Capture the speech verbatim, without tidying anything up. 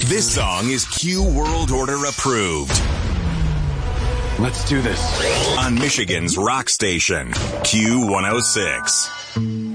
This song is Q World Order approved. Let's do this. On Michigan's rock station, Q one oh six.